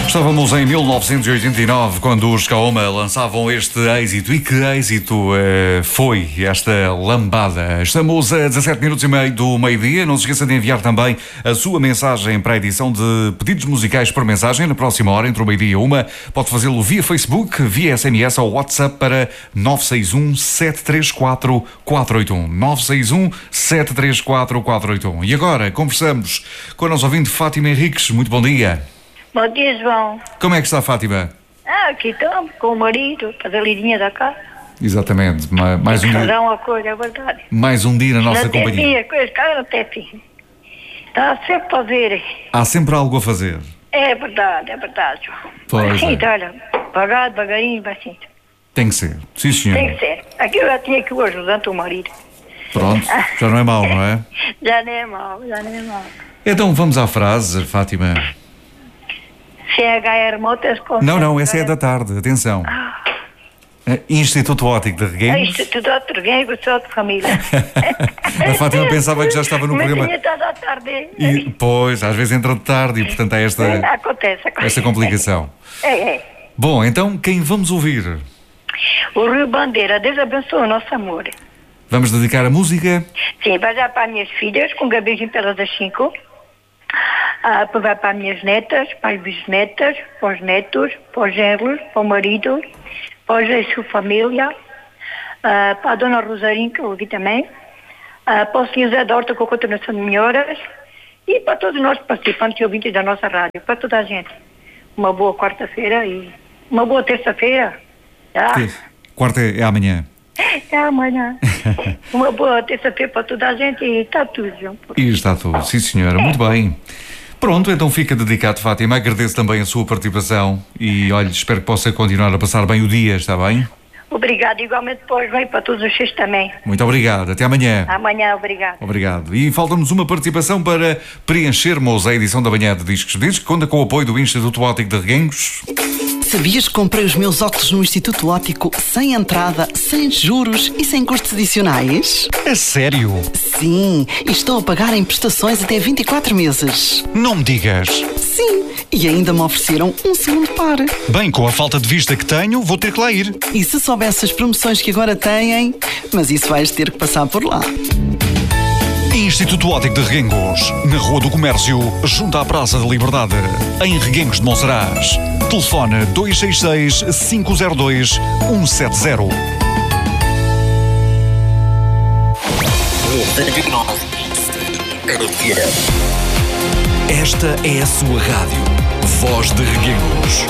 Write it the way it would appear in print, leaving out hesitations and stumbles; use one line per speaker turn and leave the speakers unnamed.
Estávamos em 1989 quando os Kaoma lançavam este êxito. E que êxito foi esta lambada. Estamos a 17 minutos e meio do meio-dia. Não se esqueça de enviar também a sua mensagem para a edição de pedidos musicais por mensagem na próxima hora, entre o meio-dia e uma. Pode fazê-lo via Facebook, via SMS ou WhatsApp para 961 734 481. 961 734 481. E agora conversamos com a nossa ouvinte Fátima Henriques. Muito bom dia.
Bom dia, João.
Como é que está, Fátima?
Aqui estamos, com o marido, para a lidinha da casa.
Exatamente, mais um dia.
Uma coisa, é verdade.
Mais um dia na nossa companhia.
Não tem fim. Está sempre a ver.
Há sempre algo a fazer.
É verdade, João.
Pois
assim,
é.
olha, pagar devagarinho, assim.
Tem que ser, sim senhor.
Tem que ser. Aqui eu já tinha que o ajudante, o marido.
Pronto, já não é mau, não é?
Já não é mau.
Então vamos à frase, Fátima.
CHR Motors...
Não, essa é da tarde, atenção. Instituto Óptico de Reguengos.
Instituto Óptico de Reguengos, sou de família.
A Fátima pensava que já estava no programa.
Mas tinha estado à tarde.
E, pois, às vezes entra de tarde e, portanto, há esta complicação.
É.
Bom, então, quem vamos ouvir?
O Rio Bandeira, Deus abençoe o nosso amor.
Vamos dedicar a música?
Sim, vai já para as minhas filhas, com um beijinho pelas das 5. Depois vai para as minhas netas, para as bisnetas, para os netos, para os genros, para o marido, para a sua família, para a Dona Rosarinho, que eu ouvi também, para o Sr. Zé da Horta, com a continuação de melhoras, e para todos nós participantes e ouvintes da nossa rádio, para toda a gente. Uma boa quarta-feira e uma boa terça-feira. Tá?
Quarta é amanhã.
É amanhã. Uma boa terça-feira para toda a gente e está tudo, João.
E está tudo, sim senhora, muito bem. Pronto, então fica dedicado, Fátima. Agradeço também a sua participação e, olha, espero que possa continuar a passar bem o dia, está bem?
Obrigado, igualmente depois vem para todos vocês também.
Muito obrigado, até amanhã.
Amanhã, obrigado.
Obrigado. E falta-nos uma participação para preenchermos a edição da manhã de Discos Discos, que conta com o apoio do Instituto Óptico de Reguengos.
Sabias que comprei os meus óculos no Instituto Óptico sem entrada, sem juros e sem custos adicionais?
A sério?
Sim, e estou a pagar em prestações até 24 meses.
Não me digas.
Sim, e ainda me ofereceram um segundo par.
Bem, com a falta de vista que tenho, vou ter que lá ir.
E se soubesse as promoções que agora têm, mas isso vais ter que passar por lá.
Instituto Óptico de Reguengos, na Rua do Comércio, junto à Praça da Liberdade, em Reguengos de Monsaraz. Telefone 266-502-170. Esta é a sua rádio. Voz de Reguengos.